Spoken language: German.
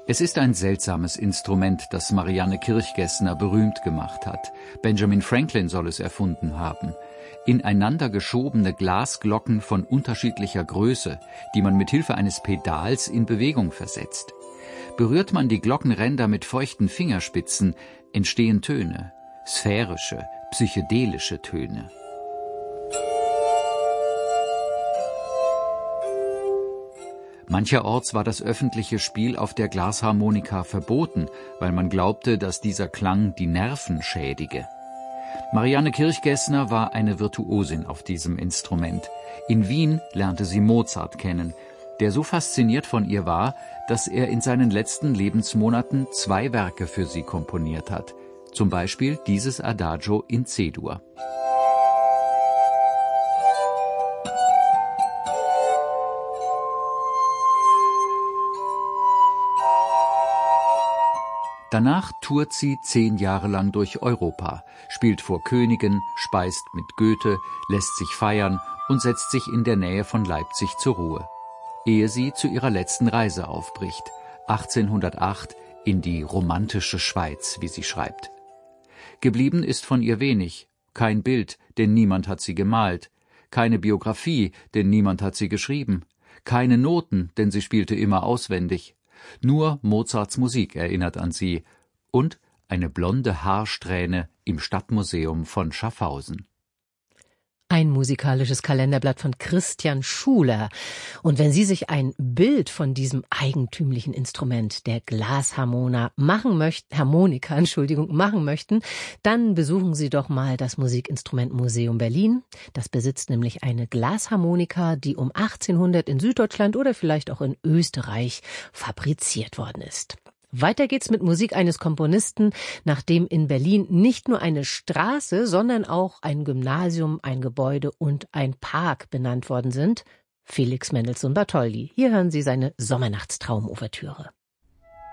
Es ist ein seltsames Instrument, das Marianne Kirchgessner berühmt gemacht hat. Benjamin Franklin soll es erfunden haben. Ineinander geschobene Glasglocken von unterschiedlicher Größe, die man mit Hilfe eines Pedals in Bewegung versetzt. Berührt man die Glockenränder mit feuchten Fingerspitzen, entstehen Töne, sphärische, psychedelische Töne. Mancherorts war das öffentliche Spiel auf der Glasharmonika verboten, weil man glaubte, dass dieser Klang die Nerven schädige. Marianne Kirchgessner war eine Virtuosin auf diesem Instrument. In Wien lernte sie Mozart kennen, der so fasziniert von ihr war, dass er in seinen letzten Lebensmonaten 2 Werke für sie komponiert hat. Zum Beispiel dieses Adagio in C-Dur. Danach tourt sie 10 Jahre lang durch Europa, spielt vor Königen, speist mit Goethe, lässt sich feiern und setzt sich in der Nähe von Leipzig zur Ruhe, ehe sie zu ihrer letzten Reise aufbricht, 1808 in die romantische Schweiz, wie sie schreibt. Geblieben ist von ihr wenig, kein Bild, denn niemand hat sie gemalt, keine Biografie, denn niemand hat sie geschrieben, keine Noten, denn sie spielte immer auswendig. Nur Mozarts Musik erinnert an sie und eine blonde Haarsträhne im Stadtmuseum von Schaffhausen. Ein musikalisches Kalenderblatt von Christian Schuler. Und wenn Sie sich ein Bild von diesem eigentümlichen Instrument, der Glasharmonika, machen möchten, dann besuchen Sie doch mal das Musikinstrumentmuseum Berlin. Das besitzt nämlich eine Glasharmonika, die um 1800 in Süddeutschland oder vielleicht auch in Österreich fabriziert worden ist. Weiter geht's mit Musik eines Komponisten, nach dem in Berlin nicht nur eine Straße, sondern auch ein Gymnasium, ein Gebäude und ein Park benannt worden sind. Felix Mendelssohn Bartholdy. Hier hören Sie seine Sommernachtstraum-Ouvertüre.